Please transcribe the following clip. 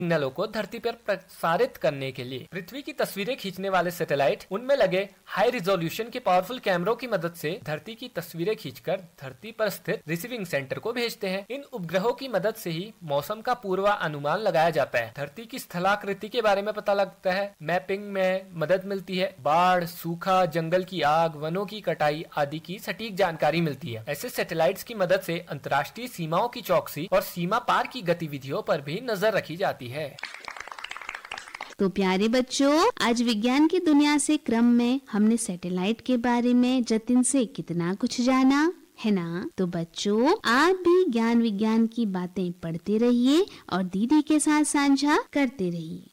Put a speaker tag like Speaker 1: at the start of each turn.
Speaker 1: सिग्नलों को धरती पर प्रसारित करने के लिए पृथ्वी की तस्वीरें खींचने वाले सैटेलाइट उनमें लगे हाई रिजोल्यूशन के पावरफुल कैमरों की मदद से धरती की तस्वीरें खींचकर धरती पर स्थित रिसीविंग सेंटर को भेजते हैं। इन उपग्रहों की मदद से ही मौसम का पूर्वानुमान लगाया जाता है, धरती की स्थलाकृति के बारे में पता लगता है, मैपिंग में मदद मिलती है, बाढ़, सूखा, जंगल की आग, वनों की कटाई आदि की सटीक जानकारी मिलती है। ऐसे सैटेलाइट्स की मदद से अंतर्राष्ट्रीय सीमाओं की चौकसी और सीमा पार की गतिविधियों पर भी नजर रखी जाती है।
Speaker 2: तो प्यारे बच्चों, आज विज्ञान की दुनिया से क्रम में हमने सैटेलाइट के बारे में जतिन से कितना कुछ जाना है ना। तो बच्चों, आप भी ज्ञान विज्ञान की बातें पढ़ते रहिए और दीदी के साथ साझा करते रहिए।